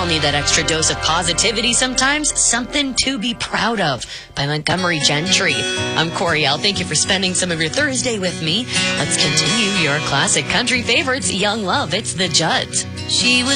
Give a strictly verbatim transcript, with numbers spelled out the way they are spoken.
need that extra dose of positivity sometimes. Something to be proud of by Montgomery Gentry. I'm Coriel. Thank you for spending some of your Thursday with me. Let's continue your classic country favorites. Young Love, it's the Judds. She was